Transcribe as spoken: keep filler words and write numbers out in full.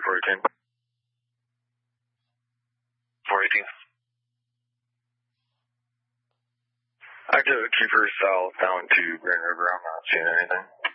four eighteen. four eighteen. Active Keeper south down to Grand River. I'm not seeing anything.